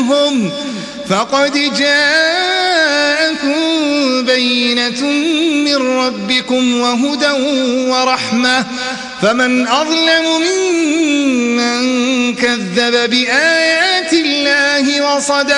عنهم فقد جاءكم بينة من ربكم وهدى ورحمة فمن أظلم ممن كذب بآيات الله وصدق